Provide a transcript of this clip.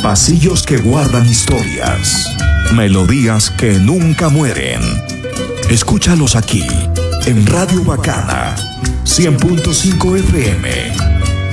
Pasillos que guardan historias, melodías que nunca mueren. Escúchalos aquí, en Radio Bacana, 100.5 FM.